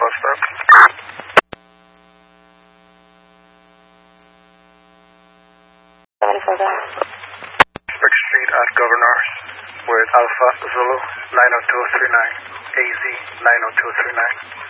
suspect. Suspect Street at Governors with Alpha Zulu 90239, AZ 90239.